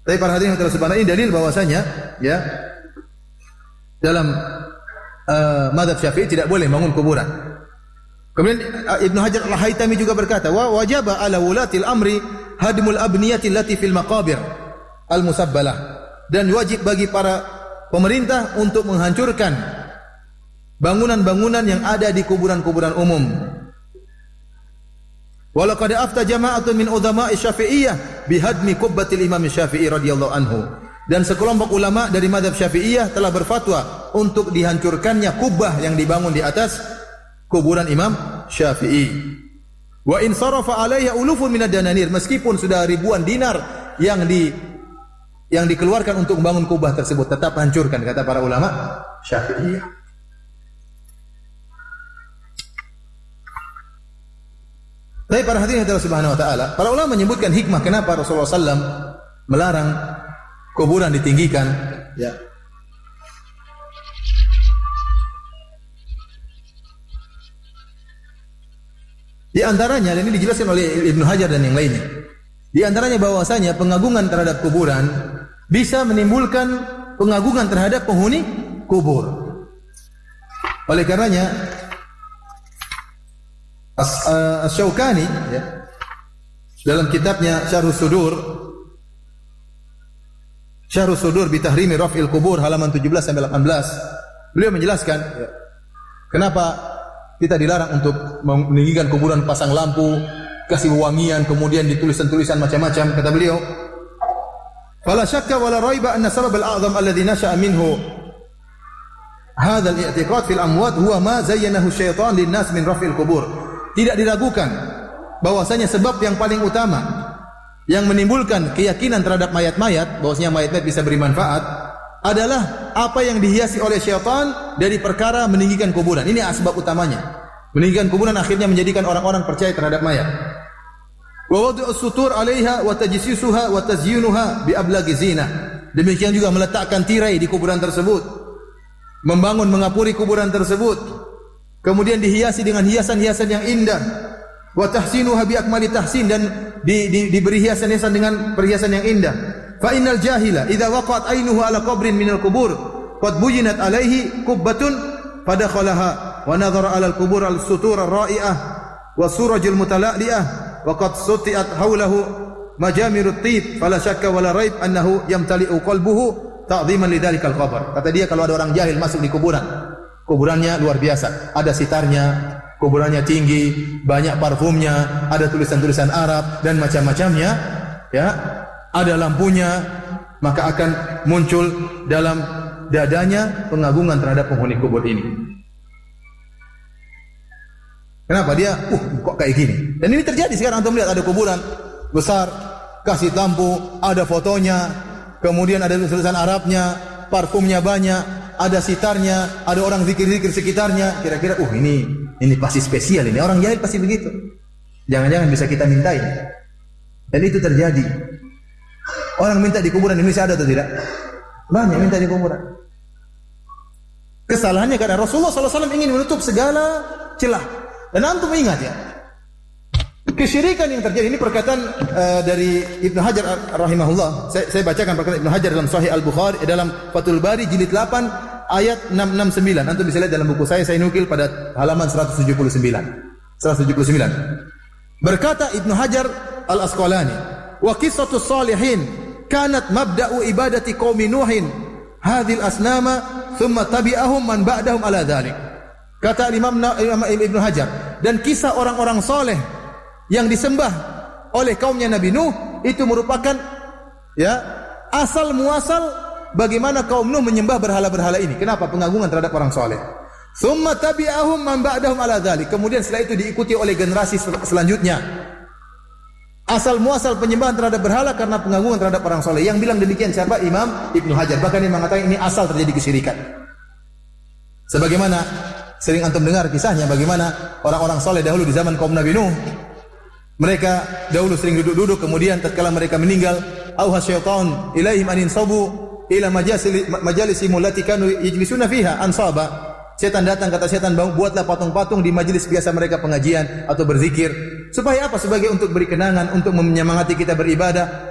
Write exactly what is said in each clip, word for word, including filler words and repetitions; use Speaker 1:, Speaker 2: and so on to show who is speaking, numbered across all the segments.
Speaker 1: Tapi para hadirin yang subhanahu ini dalil bahwasanya ya dalam uh, mazhab Syafi'i tidak boleh bangun kuburan. Kemudian Ibnu Hajar Al-Haytami juga berkata, wa wajaba ala wulatil amri hadmul abniyati allati fil maqabir al-musabbalah. Dan wajib bagi para pemerintah untuk menghancurkan bangunan-bangunan yang ada di kuburan-kuburan umum. Walau qad afta jama'atun min udhama'i Syafi'iyah bihadmi qubbatil Imam Syafi'i radhiyallahu anhu. Dan sekelompok ulama dari mazhab Syafi'iyah telah berfatwa untuk dihancurkannya kubah yang dibangun di atas kuburan Imam Syafi'i. Wa in sarafa 'alaiha ulufun minad dananir, meskipun sudah ribuan dinar yang di yang dikeluarkan untuk membangun kubah tersebut, tetap hancurkan kata para ulama Syafi'iyah. Tapi para hadirin Allah Subhanahu wa taala, para ulama menyebutkan hikmah kenapa Rasulullah sallallahu alaihi wasallam melarang kuburan ditinggikan, ya. Di antaranya, dan ini dijelaskan oleh Ibnu Hajar dan yang lainnya, di antaranya bahwasanya pengagungan terhadap kuburan bisa menimbulkan pengagungan terhadap penghuni kubur. Oleh karenanya Asy-Syaukani ya, dalam kitabnya Syarhus Sudur Syarhus Sudur bi Tahrimi Raf'il Qubur halaman tujuh belas sampai delapan belas, beliau menjelaskan ya, kenapa kita dilarang untuk meninggikan kuburan, pasang lampu, kasih wangian, kemudian ditulisan-tulisan macam-macam. Kata beliau, "Fala syakka wala raiba anna sabab al-a'zam alladhi nasha'a minhu hadha al-i'tiqad fil amwat huwa ma zayyanahu syaitan lin-nas min raf'il qubur." Tidak diragukan bahwasanya sebab yang paling utama yang menimbulkan keyakinan terhadap mayat-mayat, bahwasanya mayat-mayat bisa beri manfaat, adalah apa yang dihiasi oleh syaitan dari perkara meninggikan kuburan. Ini asbab utamanya. Meninggikan kuburan akhirnya menjadikan orang-orang percaya terhadap mayat. Wa wad'us sutur 'alaiha wa tajsisuha wa tazyyinuha bi ablaghi zinah. Demikian juga meletakkan tirai di kuburan tersebut, membangun mengapuri kuburan tersebut, kemudian dihiasi dengan hiasan-hiasan yang indah. Wa tahsinuha bi akmali tahsin, dan di, di, diberi hiasan-hiasan dengan perhiasan yang indah. Fa innal jahila idza waqa'at ainuhu ala qabrin minal qubur qad buyinat alaihi qubbatun fadakhalaha wa nadhara ala al-qubur al-sutur ar-ra'i'ah wa surajul mutala'li'ah wa qad suti'at hawlahu majamirut tib fala syakka wala raib annahu yamtali'u qalbuhu ta'dhiman lidzalikal qabr. Kata dia, kalau ada orang jahil masuk di kuburan, kuburannya luar biasa, ada sitarnya, kuburannya tinggi, banyak parfumnya, ada tulisan-tulisan Arab dan macam-macamnya, ya, ada lampunya, maka akan muncul dalam dadanya pengagungan terhadap penghuni kubur ini. Kenapa dia, uh, kok kayak gini? Dan ini terjadi sekarang. Antum lihat ada kuburan besar, kasih lampu, ada fotonya, kemudian ada tulisan Arabnya, parfumnya banyak, ada sitarnya, ada orang zikir-zikir sekitarnya. Kira-kira, uh, ini ini pasti spesial ini. Orang jahil pasti begitu. Jangan-jangan bisa kita mintain. Dan itu terjadi. Orang minta di kuburan Indonesia ada atau tidak? Banyak minta di kuburan. Kesalahannya karena Rasulullah sallallahu alaihi wasallam ingin menutup segala celah. Dan antum ingat ya, kesyirikan yang terjadi ini perkataan uh, dari Ibnu Hajar rahimahullah. Saya, saya bacakan perkataan Ibnu Hajar dalam Sahih Al-Bukhari, dalam Fathul Bari jilid delapan ayat enam ratus enam puluh sembilan. Antum bisa lihat dalam buku saya, saya nukil pada halaman seratus tujuh puluh sembilan. seratus tujuh puluh sembilan. Berkata Ibnu Hajar Al-Asqalani, "Wa qissatus salihin kanat mabda'u ibadati qaumi Nuhin hadhil asnama thumma tabi'ahum man ba'dahum ala dhalik." Kata Imam Ibnu Hajar, dan kisah orang-orang soleh yang disembah oleh kaumnya Nabi Nuh itu merupakan ya asal muasal bagaimana kaum Nuh menyembah berhala-berhala ini. Kenapa? Pengagungan terhadap orang soleh. Tsumma tabi'ahum man ba'dahum ala dzalik. Kemudian setelah itu diikuti oleh generasi sel- selanjutnya. Asal muasal penyembahan terhadap berhala karena pengagungan terhadap orang soleh. Yang bilang demikian siapa? Imam Ibnu Hajar. Bahkan dia mengatakan ini asal terjadi kesyirikan. Sebagaimana sering antum dengar kisahnya bagaimana orang-orang soleh dahulu di zaman kaum Nabi Nuh. Mereka dahulu sering duduk-duduk, kemudian tatkala mereka meninggal, auha syaitan ilaihim an insabu ila majalisi majalisi allati kanu yajlisuna fiha ansaba. Setan datang, kata setan, buatlah patung-patung di majelis biasa mereka pengajian atau berzikir. Supaya apa? Sebagai untuk beri kenangan, untuk menyemangati kita beribadah.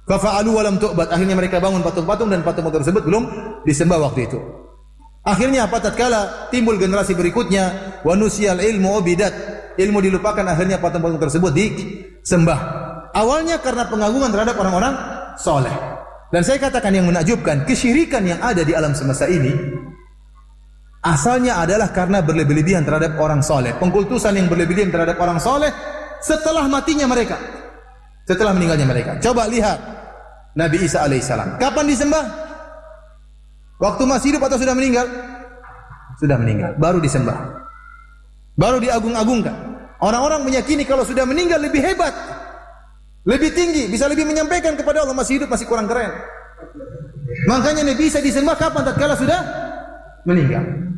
Speaker 1: Fa fa'alu wa lam tu'bad. Akhirnya mereka bangun patung-patung dan patung-patung tersebut belum disembah waktu itu. Akhirnya apa? Tatkala timbul generasi berikutnya, wa nusiyal ilmu ubidat. Ilmu dilupakan, akhirnya patung-patung tersebut disembah. Awalnya karena pengagungan terhadap orang-orang soleh. Dan saya katakan yang menakjubkan, kesyirikan yang ada di alam semesta ini asalnya adalah karena berlebih-lebihan terhadap orang soleh. Pengkultusan yang berlebih-lebihan terhadap orang soleh setelah matinya mereka, setelah meninggalnya mereka. Coba lihat Nabi Isa alaihissalam. Kapan disembah? Waktu masih hidup atau sudah meninggal? Sudah meninggal, baru disembah, baru diagung-agungkan. Orang-orang meyakini kalau sudah meninggal lebih hebat, lebih tinggi, bisa lebih menyampaikan kepada Allah. Masih hidup masih kurang keren. Makanya Nabi Isa disembah kapan? Tatkala sudah meninggal.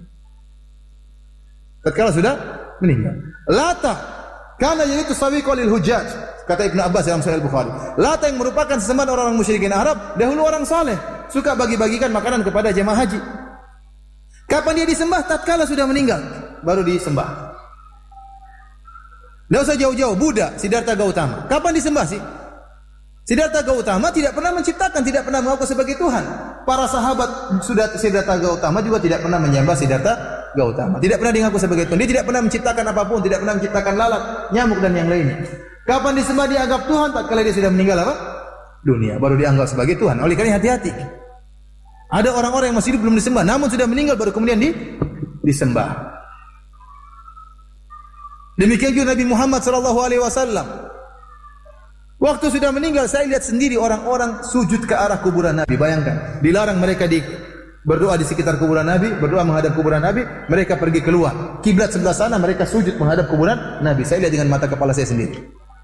Speaker 1: Tatkala sudah meninggal. Lata karena yaitu sawiqul lil hujjaj, kata Ibnu Abbas dalam Sahih Bukhari. Lata yang merupakan sesembahan orang musyrikin Arab, dahulu orang saleh, suka bagi-bagikan makanan kepada jemaah haji. Kapan dia disembah? Tatkala sudah meninggal, baru disembah. Tidak usah jauh-jauh. Buddha, Siddhartha Gautama, kapan disembah sih? Siddhartha Gautama tidak pernah menciptakan, tidak pernah mengaku sebagai Tuhan. Para sahabat sudah Siddhartha Gautama juga tidak pernah menyembah Siddhartha Gautama. Tidak pernah mengaku sebagai Tuhan. Dia tidak pernah menciptakan apapun, tidak pernah menciptakan lalat, nyamuk dan yang lainnya. Kapan disembah dianggap Tuhan? Tatkala dia sudah meninggal apa? Dunia, baru dianggap sebagai Tuhan. Oleh karena hati-hati. Ada orang-orang yang masih hidup belum disembah, namun sudah meninggal baru kemudian di, disembah. Demikian juga Nabi Muhammad sallallahu alaihi wasallam. Waktu sudah meninggal, saya lihat sendiri orang-orang sujud ke arah kuburan Nabi. Bayangkan, dilarang mereka di berdoa di sekitar kuburan Nabi, berdoa menghadap kuburan Nabi, mereka pergi keluar. Kiblat sebelah sana, mereka sujud menghadap kuburan Nabi. Saya lihat dengan mata kepala saya sendiri.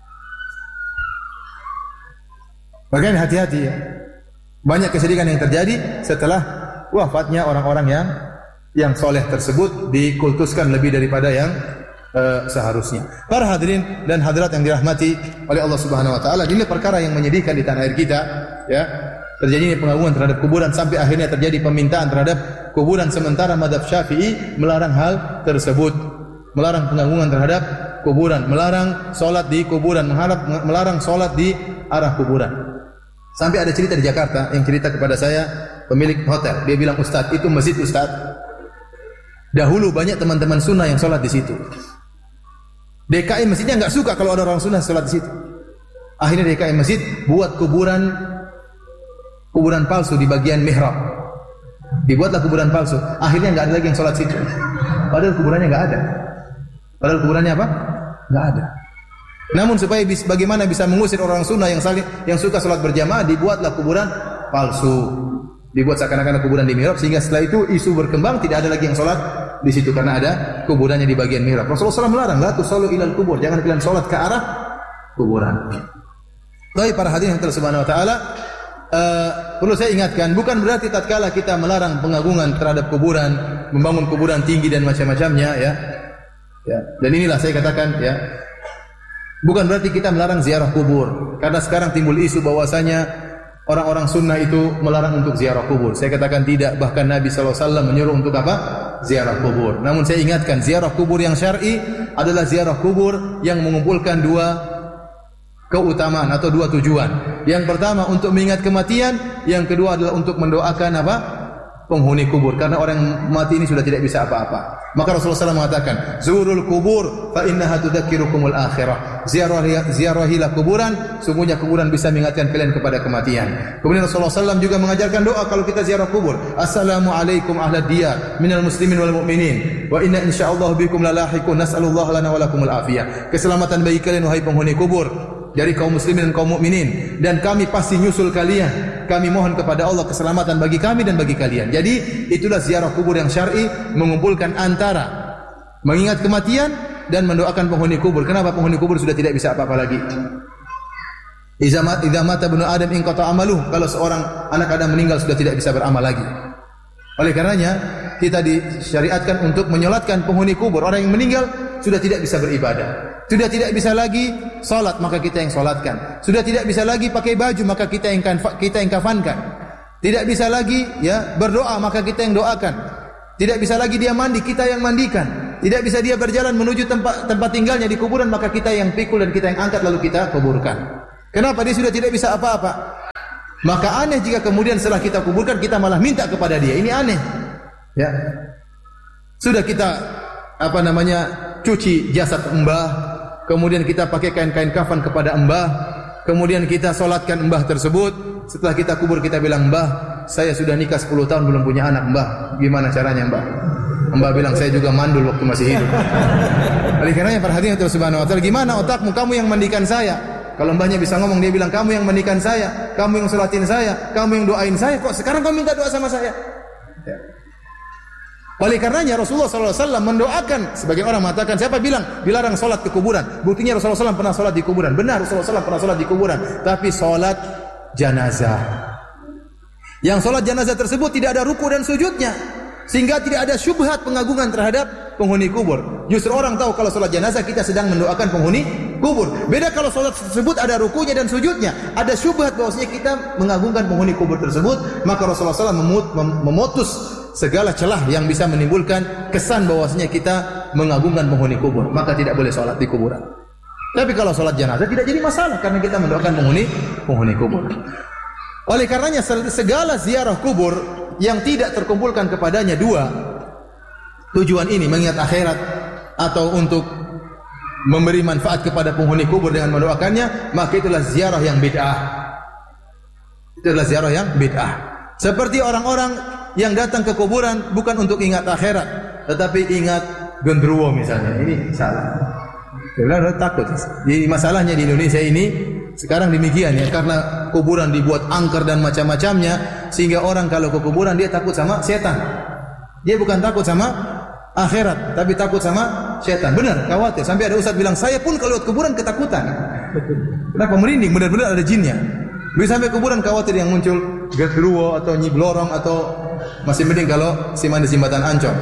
Speaker 1: Bagaimana hati-hati ya. Banyak kesedihan yang terjadi setelah wafatnya orang-orang yang yang soleh tersebut, dikultuskan lebih daripada yang Uh, seharusnya. Para hadirin dan hadirat yang dirahmati oleh Allah Subhanahu wa taala, ini perkara yang menyedihkan di tanah air kita, ya. Terjadinya pengagungan terhadap kuburan sampai akhirnya terjadi pemintaan terhadap kuburan, sementara mazhab Syafi'i melarang hal tersebut. Melarang pengagungan terhadap kuburan, melarang salat di kuburan, mengharap melarang salat di arah kuburan. Sampai ada cerita di Jakarta yang cerita kepada saya pemilik hotel. Dia bilang, "Ustaz, itu masjid Ustaz. Dahulu banyak teman-teman sunnah yang salat di situ. D K M masjidnya enggak suka kalau ada orang sunnah salat di situ. Akhirnya D K M masjid buat kuburan kuburan palsu di bagian mihrab. Dibuatlah kuburan palsu. Akhirnya enggak ada lagi yang salat situ. Padahal kuburannya enggak ada. Padahal kuburannya apa? Enggak ada. Namun supaya bis, bagaimana bisa mengusir orang sunnah yang saling, yang suka salat berjamaah, dibuatlah kuburan palsu. Dibuat seakan-akan kuburan di mihrab, sehingga setelah itu isu berkembang tidak ada lagi yang salat di situ karena ada kuburannya di bagian mihrab. Rasulullah shallallahu alaihi wasallam melarang, la tusallu ilal kubur, jangan kalian salat ke arah kuburan. Baik para hadirin yang telah subhanahu wa taala, uh, perlu saya ingatkan, bukan berarti tatkala kita melarang pengagungan terhadap kuburan, membangun kuburan tinggi dan macam-macamnya, ya. Ya. Dan inilah saya katakan, ya, bukan berarti kita melarang ziarah kubur, karena sekarang timbul isu bahwasanya orang-orang sunnah itu melarang untuk ziarah kubur. Saya katakan tidak, bahkan Nabi sallallahu alaihi wasallam menyuruh untuk apa? Ziarah kubur. Namun saya ingatkan, ziarah kubur yang syar'i adalah ziarah kubur yang mengumpulkan dua keutamaan atau dua tujuan. Yang pertama untuk mengingat kematian, yang kedua adalah untuk mendoakan apa? Penghuni kubur, karena orang yang mati ini sudah tidak bisa apa-apa. Maka Rasulullah shallallahu alaihi wasallam mengatakan, "Zurul kubur fa innaha tudzakirukumul akhirah." Ziarahilah, ziarahilah kuburan, sungguhnya kuburan bisa mengingatkan kalian kepada kematian. Kemudian Rasulullah shallallahu alaihi wasallam juga mengajarkan doa kalau kita ziarah kubur. Assalamualaikum ahlad diyar minal muslimin wal mu'minin wa inna insyaallah bikum lalahiqun, nas'alullah lana wa lakumul afiyah. Keselamatan bagi kalian wahai penghuni kubur dari kaum muslimin dan kaum mukminin, dan kami pasti nyusul kalian. Kami mohon kepada Allah keselamatan bagi kami dan bagi kalian. Jadi itulah ziarah kubur yang syar'i, mengumpulkan antara mengingat kematian dan mendoakan penghuni kubur. Kenapa? Penghuni kubur sudah tidak bisa apa-apa lagi. Idza mata ibnu Adam inqata amaluh. Kalau seorang anak Adam meninggal sudah tidak bisa beramal lagi. Oleh karenanya kita disyariatkan untuk menyolatkan penghuni kubur. Orang yang meninggal sudah tidak bisa beribadah. Sudah tidak bisa lagi salat, maka kita yang salatkan. Sudah tidak bisa lagi pakai baju, maka kita yang kita yang kafankan. Tidak bisa lagi ya berdoa, maka kita yang doakan. Tidak bisa lagi dia mandi, kita yang mandikan. Tidak bisa dia berjalan menuju tempat tempat tinggalnya di kuburan, maka kita yang pikul dan kita yang angkat lalu kita kuburkan. Kenapa? Dia sudah tidak bisa apa-apa. Maka aneh jika kemudian setelah kita kuburkan kita malah minta kepada dia. Ini aneh. Ya. Sudah kita apa namanya cuci jasad mbah, kemudian kita pakai kain-kain kafan kepada mbah, kemudian kita solatkan mbah tersebut. Setelah kita kubur kita bilang, "Mbah, saya sudah nikah sepuluh tahun belum punya anak, Mbah. Gimana caranya, Mbah?" Mbah bilang, "Saya juga mandul waktu masih hidup." Oleh karenanya perhatian Allah Subhanahu wa taala, gimana otakmu, kamu yang mandikan saya? Kalau mbahnya bisa ngomong, dia bilang, "Kamu yang mandikan saya, kamu yang salatin saya, kamu yang doain saya, kok sekarang kamu minta doa sama saya?" Ya. Oleh karenanya Rasulullah sallallahu alaihi wasallam mendoakan. Sebagian orang mengatakan, siapa bilang dilarang salat ke kuburan? Buktinya Rasulullah sallallahu alaihi wasallam pernah salat di kuburan. Benar, Rasulullah sallallahu alaihi wasallam pernah salat di kuburan, tapi salat janazah. Yang salat janazah tersebut tidak ada ruku dan sujudnya, sehingga tidak ada syubhat pengagungan terhadap penghuni kubur. Justru orang tahu kalau salat janazah kita sedang mendoakan penghuni kubur. Beda kalau salat tersebut ada rukunya dan sujudnya, ada syubhat bahwasanya kita mengagungkan penghuni kubur tersebut, maka Rasulullah sallallahu alaihi wasallam memutus segala celah yang bisa menimbulkan kesan bahwasanya kita mengagungkan penghuni kubur, maka tidak boleh salat di kuburan. Tapi kalau salat jenazah tidak jadi masalah karena kita mendoakan penghuni penghuni kubur. Oleh karenanya segala ziarah kubur yang tidak terkumpulkan kepadanya dua tujuan ini, mengingat akhirat atau untuk memberi manfaat kepada penghuni kubur dengan mendoakannya, maka itulah ziarah yang bid'ah. Itulah ziarah yang bid'ah. Seperti orang-orang yang datang ke kuburan bukan untuk ingat akhirat, tetapi ingat genderuwo misalnya. Ini salah. Karena takut. Jadi masalahnya di Indonesia ini sekarang demikian ya, karena kuburan dibuat angker dan macam-macamnya, sehingga orang kalau ke kuburan dia takut sama setan. Dia bukan takut sama akhirat, tapi takut sama setan. Benar, khawatir. Sampai ada ustaz bilang, "Saya pun kalau lihat kuburan ketakutan." Kenapa merinding? Benar-benar ada jinnya. Bisa sampai kuburan khawatir yang muncul genderuwo atau nyi blorong, atau masih mending kalau siman di jembatan Ancol.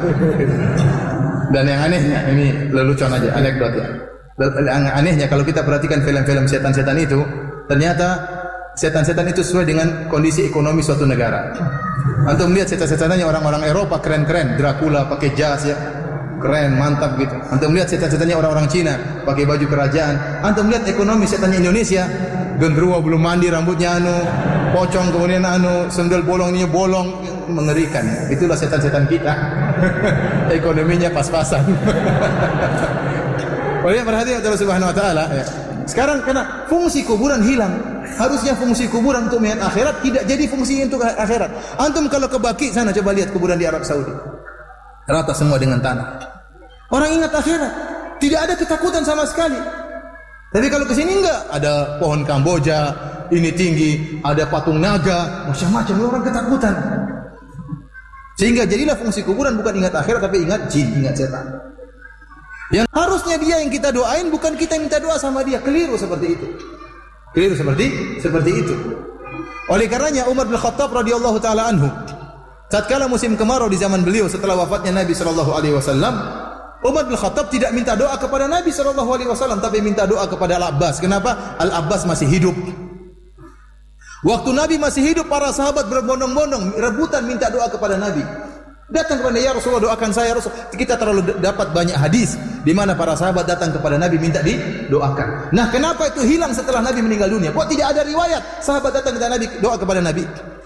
Speaker 1: Dan yang anehnya, ini lelucon aja, anekdot ya. Yang anehnya kalau kita perhatikan film-film setan-setan itu, ternyata setan-setan itu sesuai dengan kondisi ekonomi suatu negara. Antum melihat setan-setannya orang-orang Eropa keren-keren, Dracula pakai jas ya, keren, mantap gitu. Antum melihat setan-setannya orang-orang Cina pakai baju kerajaan. Antum melihat ekonomi setannya Indonesia, genderuwo belum mandi, rambutnya anu pocong, kemudian anu sendal bolongnya bolong, mengerikan. Itulah setan-setan kita. Ekonominya pas-pasan. Oleh perhatian Allah Subhanahu wa taala ya. Sekarang karena fungsi kuburan hilang. Harusnya fungsi kuburan untuk melihat akhirat, tidak jadi fungsi untuk akhirat. Antum kalau ke Baqi sana coba lihat kuburan di Arab Saudi. Rata semua dengan tanah. Orang ingat akhirat, tidak ada ketakutan sama sekali. Tapi kalau ke sini enggak, ada pohon Kamboja, ini tinggi, ada patung naga, macam-macam, orang ketakutan. Sehingga jadilah fungsi kuburan bukan ingat akhirat, tapi ingat jin, ingat setan. Yang harusnya dia yang kita doain, bukan kita yang minta doa sama dia. Keliru seperti itu. Keliru seperti seperti itu. Oleh karenanya Umar bin Khattab radhiyallahu taala anhu, tatkala musim kemarau di zaman beliau setelah wafatnya Nabi sallallahu alaihi wasallam, Umar bin Khattab tidak minta doa kepada Nabi sallallahu alaihi wasallam, tapi minta doa kepada Al-Abbas. Kenapa? Al-Abbas masih hidup. Waktu Nabi masih hidup, para sahabat berbondong-bondong rebutan minta doa kepada Nabi. Datang kepada, "Ya Rasulullah, doakan saya Rasul." Kita terlalu dapat banyak hadis di mana para sahabat datang kepada Nabi minta didoakan. Nah, kenapa itu hilang setelah Nabi meninggal dunia? Kok tidak ada riwayat sahabat datang kepada Nabi doa kepada Nabi?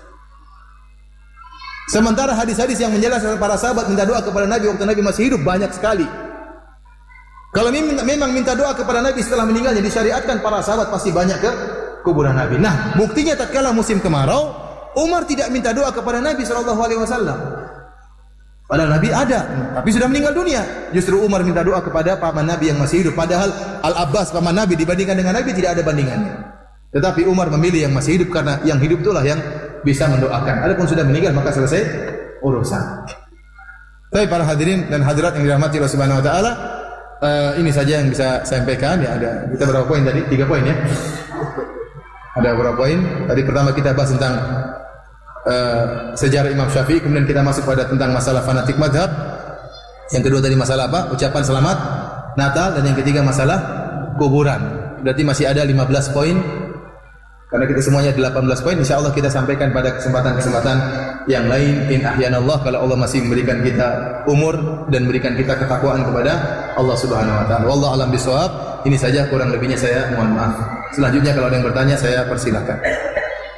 Speaker 1: Sementara hadis-hadis yang menjelaskan para sahabat minta doa kepada Nabi waktu Nabi masih hidup banyak sekali. Kalau memang minta doa kepada Nabi setelah meninggalnya disyariatkan, para sahabat pasti banyak ke kuburan Nabi. Nah, buktinya tatkala musim kemarau, Umar tidak minta doa kepada Nabi sallallahu alaihi wasallam. Padahal Nabi ada, tapi sudah meninggal dunia. Justru Umar minta doa kepada paman Nabi yang masih hidup. Padahal Al-Abbas paman Nabi dibandingkan dengan Nabi tidak ada bandingannya. Tetapi Umar memilih yang masih hidup karena yang hidup itulah yang bisa mendoakan. Adapun sudah meninggal maka selesai urusan. Tapi para hadirin dan hadirat yang dirahmati Allah Subhanahu wa taala, uh, ini saja yang bisa saya sampaikan ya. Ada kita berapa poin tadi? Tiga poin ya. Ada berapa poin? Tadi pertama kita bahas tentang Uh, sejarah Imam Syafi'i, kemudian kita masuk pada tentang masalah fanatik madhab. Yang kedua tadi masalah apa? Ucapan selamat Natal, dan yang ketiga masalah kuburan. Berarti masih ada lima belas poin. Karena kita semuanya delapan belas poin, insyaallah kita sampaikan pada kesempatan-kesempatan yang lain. In ahyanallah, kalau Allah masih memberikan kita umur dan memberikan kita ketakwaan kepada Allah Subhanahu wa taala. Wallahu a'lam bishawab. Ini saja, kurang lebihnya saya mohon maaf. Selanjutnya kalau ada yang bertanya saya persilakan.